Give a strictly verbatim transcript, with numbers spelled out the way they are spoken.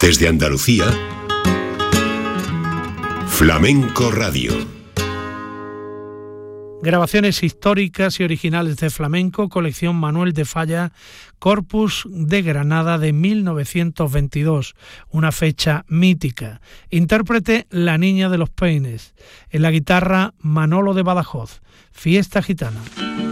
Desde Andalucía, Flamenco Radio. Grabaciones históricas y originales de flamenco, colección Manuel de Falla, Corpus de Granada de mil novecientos veintidós, una fecha mítica. Intérprete La Niña de los Peines. En la guitarra Manolo de Badajoz. Fiesta Gitana.